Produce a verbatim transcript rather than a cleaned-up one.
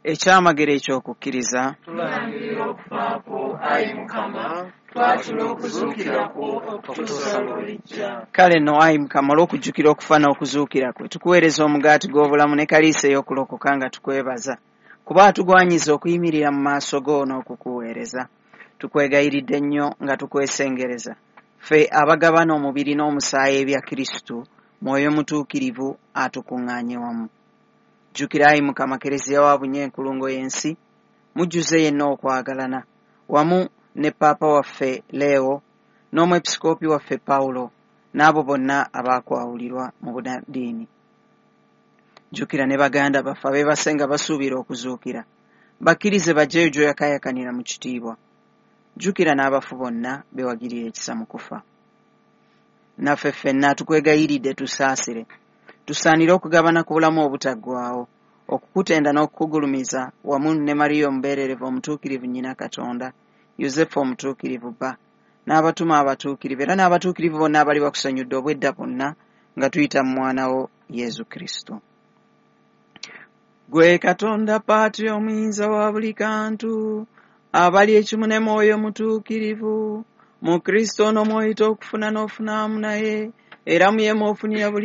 ekyamagero ekyokukkiriza tulangirira okufaako ayi Mukama twatula okuzuukirako okutuusa lw'olijja. kale no ayi Mukama olw'okujjukira okufa n'okuzuukira kwe tukuweereza omugaati gw'obulamu ne kaliisa ey'okulokoka nga tukwebaza kuba atugwanyiza okuyimirira mu maaso go n'okukuweereza. Tukwegayiridde nnyo nga tukwesengereza ffe abagabana omubiri n'omusaayi ebya Kristo mwoyo mutuukirivu atukuŋŋaanye wamu. Jjukira ayi Mukama Kereziya wa Bunyenkulungo y'ensi mujjuze yenna okwagalana wamu ne Paapa waffe Leo n'omwepisikoopi waffe Pawulo n'abo bonna abaakwawulirwa mu bunaddiini. Jjukira ne baganda baffe abeebase nga basuubira okuzuukira bakkirize bajjeyo gy'oyakayakanira mu kitiibwa. Jjukira n'abafu bonna bewagirira ekisa mu kufa. Naffe ffenna tukwegayiridde tusaasire tusaanire okugabana ku bulamu obutaggwaawo okukutenda n'okukugulumiza wamu ne Mariya omubeererevu omutuukirivu nnyina Katonda, Yosefu omutuukirivu bba n'abatuma abatuukirivu era n'abatuukirivu bonna abali bakusanyudde obwedda bwonna nga tuyita mu mwana wo Yesu Kristo. Gwe Katonda Paatri omuyinza wa buli kantu abali ekimu ne mwoyo mutuukirivu mu Kristo n'omwoyita okufuna n'ofunaamu naye era mu ye mw'ofunira buli